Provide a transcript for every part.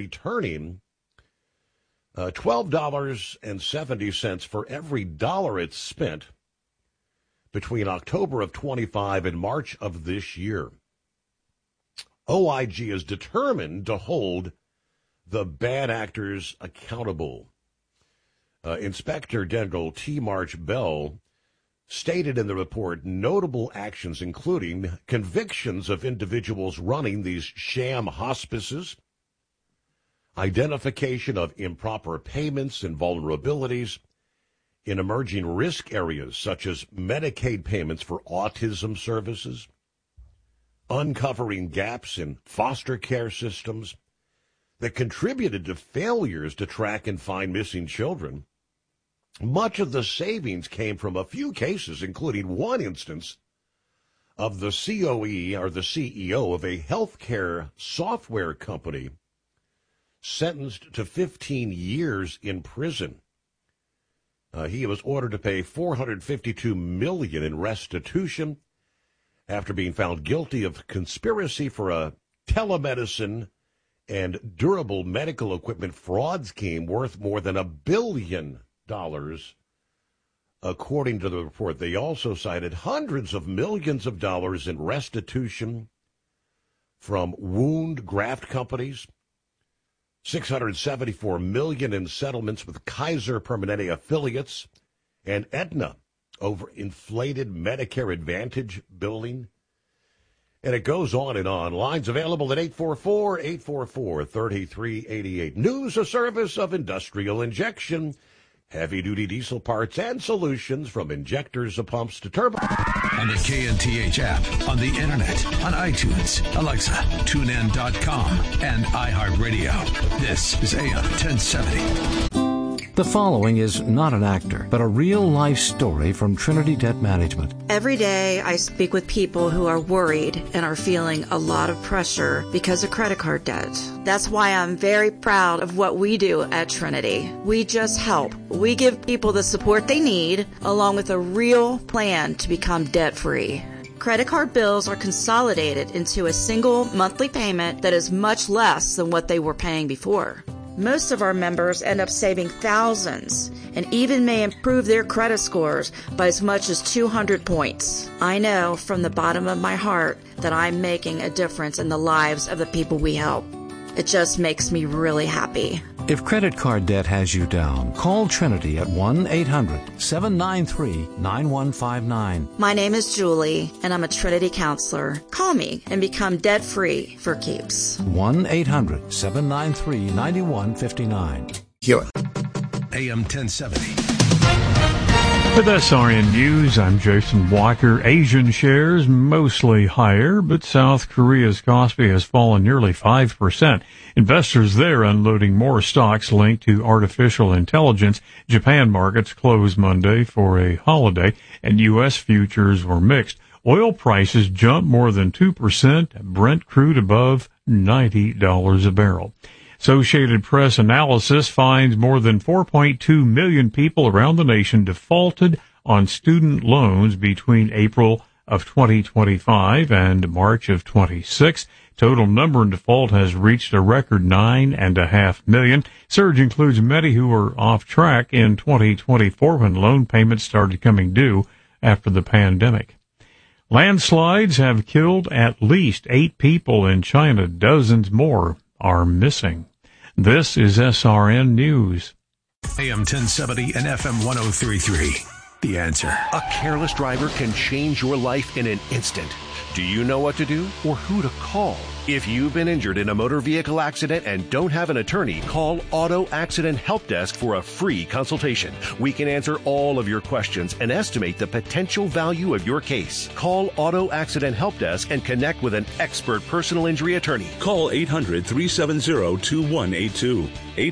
returning $12.70 for every dollar it's spent between October of 25 and March of this year. OIG is determined to hold the bad actors accountable. Inspector General T. March Bell stated in the report notable actions including convictions of individuals running these sham hospices, identification of improper payments and vulnerabilities in emerging risk areas such as Medicaid payments for autism services, uncovering gaps in foster care systems that contributed to failures to track and find missing children. Much of the savings came from a few cases, including one instance of the COE, or the CEO, of a healthcare software company sentenced to 15 years in prison. He was ordered to pay $452 million in restitution after being found guilty of conspiracy for a telemedicine and durable medical equipment fraud scheme worth more than $1 billion. According to the report, they also cited hundreds of millions of dollars in restitution from wound graft companies, $674 million in settlements with Kaiser Permanente affiliates and Aetna over inflated Medicare Advantage billing. And it goes on and on. Lines available at 844-844-3388. News, a service of Industrial Injection. Heavy-duty diesel parts and solutions from injectors to pumps to turbo. On the KNTH app, on the internet, on iTunes, Alexa, TuneIn.com, and iHeartRadio. This is AM 1070. The following is not an actor, but a real-life story from Trinity Debt Management. Every day I speak with people who are worried and are feeling a lot of pressure because of credit card debt. That's why I'm very proud of what we do at Trinity. We just help. We give people the support they need, along with a real plan to become debt-free. Credit card bills are consolidated into a single monthly payment that is much less than what they were paying before. Most of our members end up saving thousands and even may improve their credit scores by as much as 200 points. I know from the bottom of my heart that I'm making a difference in the lives of the people we help. It just makes me really happy. If credit card debt has you down, call Trinity at 1-800-793-9159. My name is Julie, and I'm a Trinity counselor. Call me and become debt-free for keeps. 1-800-793-9159. Here. AM 1070. With SRN News, I'm Jason Walker. Asian shares mostly higher, but South Korea's Kospi has fallen nearly 5%. Investors there unloading more stocks linked to artificial intelligence. Japan markets closed Monday for a holiday, and U.S. futures were mixed. Oil prices jumped more than 2%, Brent crude above $90 a barrel. Associated Press analysis finds more than 4.2 million people around the nation defaulted on student loans between April of 2025 and March of 26. Total number in default has reached a record 9.5 million. Surge includes many who were off track in 2024 when loan payments started coming due after the pandemic. Landslides have killed at least 8 people in China. Dozens more are missing. This is SRN News. AM 1070 and FM 1033. The Answer. A careless driver can change your life in an instant. Do you know what to do or who to call? If you've been injured in a motor vehicle accident and don't have an attorney, call Auto Accident Help Desk for a free consultation. We can answer all of your questions and estimate the potential value of your case. Call Auto Accident Help Desk and connect with an expert personal injury attorney. Call 800-370-2182.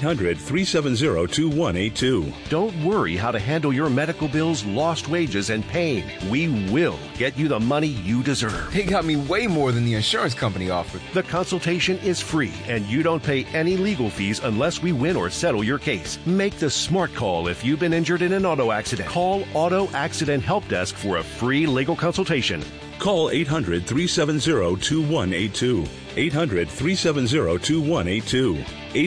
800-370-2182. Don't worry how to handle your medical bills, lost wages, and pain. We will get you the money you deserve. They got me way more than the insurance company offered. The consultation is free, and you don't pay any legal fees unless we win or settle your case. Make the smart call if you've been injured in an auto accident. Call Auto Accident Help Desk for a free legal consultation. Call 800-370-2182. 800-370-2182.